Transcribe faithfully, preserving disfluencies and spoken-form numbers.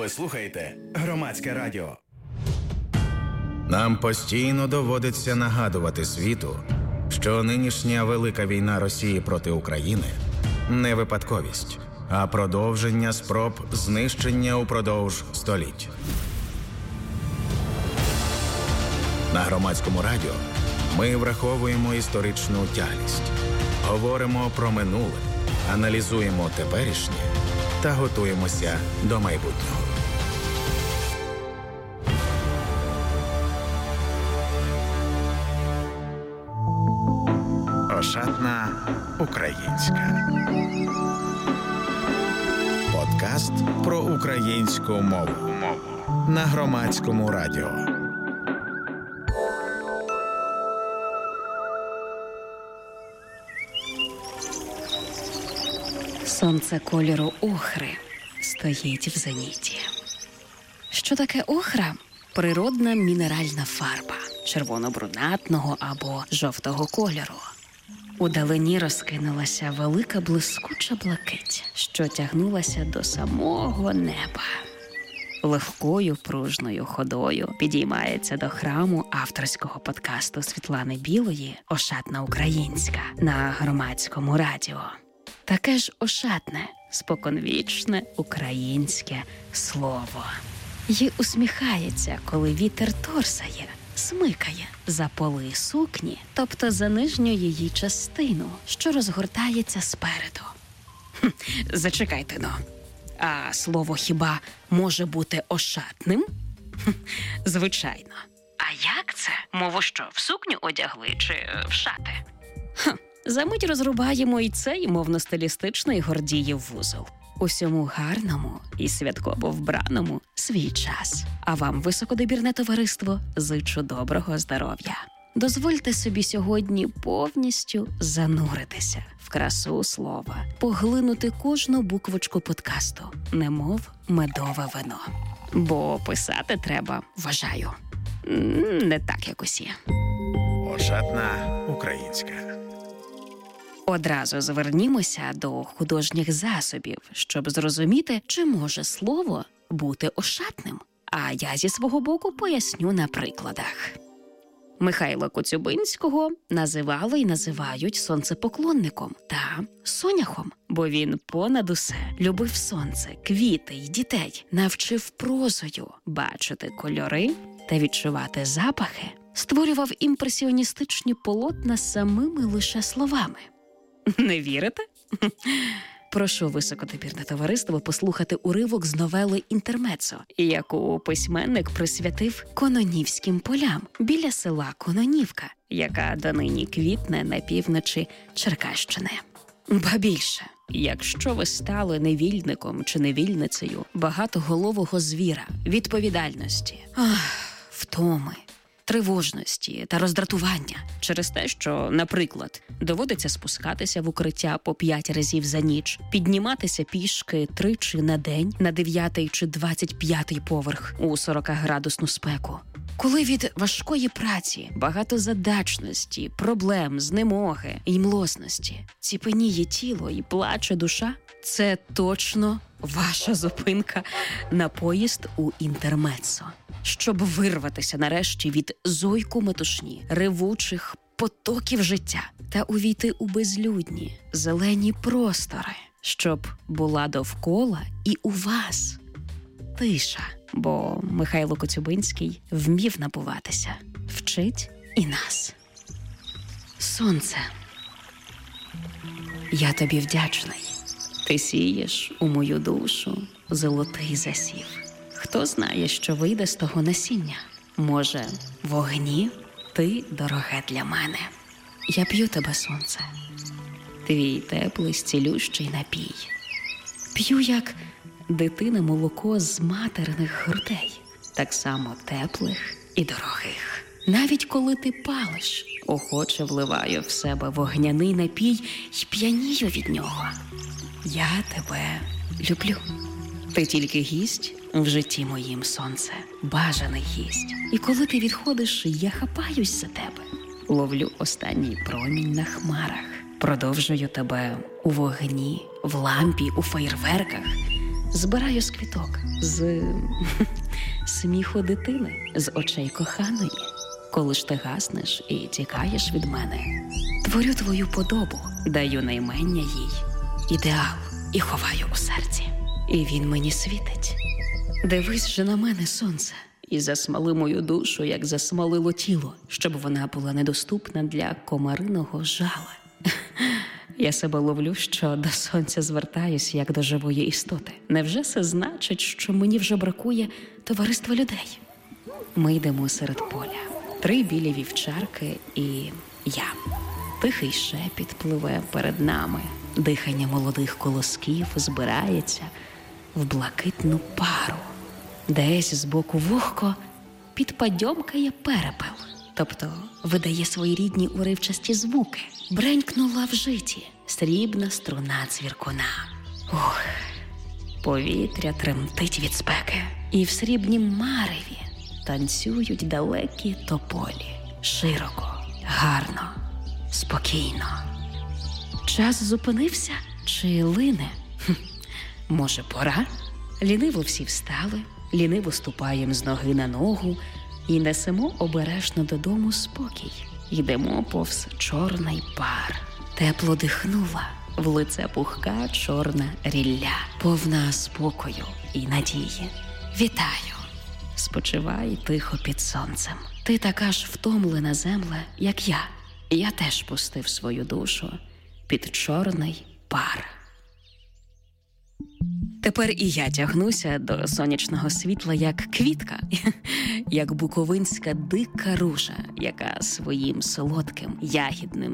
Ви слухаєте Громадське радіо. Нам постійно доводиться нагадувати світу, що нинішня велика війна Росії проти України не випадковість, а продовження спроб знищення упродовж століть. На Громадському радіо ми враховуємо історичну тяглість, говоримо про минуле, аналізуємо теперішнє та готуємося до майбутнього. Ошатна українська. Подкаст про українську мову на Громадському радіо. Сонце кольору охри стоїть в зеніті. Що таке охра? Природна мінеральна фарба червоно-брунатного або жовтого кольору. Удалині розкинулася велика блискуча блакить, що тягнулася до самого неба. Легкою пружною ходою підіймається до храму авторського подкасту Світлани Білої «Ошатна українська» на Громадському радіо. Таке ж ошатне, споконвічне українське слово. Й усміхається, коли вітер торсає, смикає за поли сукні, тобто за нижню її частину, що розгортається спереду. Хм, зачекайте-но. А слово хіба може бути ошатним? Хм, звичайно. А як це? Мову що, в сукню одягли чи в шати? Хм, замить розрубаємо і цей мовно-стилістичний Гордіїв вузол. Усьому гарному і святково вбраному свій час. А вам, високодобірне товариство, зичу доброго здоров'я. Дозвольте собі сьогодні повністю зануритися в красу слова, поглинути кожну буквочку подкасту, немов медове вино. Бо писати треба, вважаю, не так, як усі. Ошатна українська. Одразу звернімося до художніх засобів, щоб зрозуміти, чи може слово бути ошатним. А я зі свого боку поясню на прикладах. Михайла Коцюбинського називали і називають сонцепоклонником та соняхом, бо він понад усе любив сонце, квіти й дітей, навчив прозою бачити кольори та відчувати запахи, створював імпресіоністичні полотна самими лише словами. Не вірите? Прошу високодобірне товариство послухати уривок з новели «Інтермеццо», яку письменник присвятив Кононівським полям біля села Кононівка, яка донині квітне на півночі Черкащини. Ба більше, якщо ви стали невільником чи невільницею багатоголового звіра, відповідальності, ах, втоми, тривожності та роздратування через те, що, наприклад, доводиться спускатися в укриття по п'ять разів за ніч, підніматися пішки тричі на день на дев'ятий чи двадцять п'ятий поверх у сорокаградусну спеку. Коли від важкої праці, багатозадачності, проблем, знемоги й млосності ціпеніє тіло і плаче душа, це точно ваша зупинка на поїзд у інтермеццо. Щоб вирватися нарешті від зойку метушні, ревучих потоків життя та увійти у безлюдні, зелені простори, щоб була довкола і у вас тиша. Бо Михайло Коцюбинський вмів напуватися, вчить і нас. Сонце, я тобі вдячний. Ти сієш у мою душу золотий засів. Хто знає, що вийде з того насіння? Може, вогні ти дороге для мене. Я п'ю тебе, сонце, твій теплий зцілющий напій. П'ю, як дитина, молоко з материних грудей, так само теплих і дорогих. Навіть коли ти палиш, охоче вливаю в себе вогняний напій й п'янію від нього. Я тебе люблю. Ти тільки гість в житті моїм, сонце, бажаний гість. І коли ти відходиш, я хапаюсь за тебе. Ловлю останній промінь на хмарах. Продовжую тебе у вогні, в лампі, у феєрверках, збираю з квіток, з сміху дитини, з очей коханої. Коли ж ти гаснеш і тікаєш від мене, творю твою подобу, даю наймення їй, ідеал і ховаю у серці. І він мені світить. Дивись же на мене, сонце, і засмали мою душу, як засмалило тіло, щоб вона була недоступна для комариного жала. Я себе ловлю, що до сонця звертаюсь, як до живої істоти. Невже це значить, що мені вже бракує товариства людей? Ми йдемо серед поля. Три білі вівчарки і я. Тихий шепіт пливе перед нами. Дихання молодих колосків збирається в блакитну пару. Десь збоку вогко підпадьомкає перепел, тобто видає свої рідні уривчасті звуки. Бренькнула в житі срібна струна цвіркуна. Ух, повітря тремтить від спеки, і в срібнім мареві танцюють далекі тополі. Широко, гарно, спокійно. Час зупинився чи лине? Хм, може, пора? Ліниво всі встали, ліниво ступаєм з ноги на ногу і несемо обережно додому спокій. Йдемо повз чорний пар. Тепло дихнула в лице пухка чорна рілля, повна спокою і надії. Вітаю! Спочивай тихо під сонцем. Ти така ж втомлена, земле, як я. Я теж пустив свою душу під чорний пар. Тепер і я тягнуся до сонячного світла, як квітка, як буковинська дика ружа, яка своїм солодким ягідним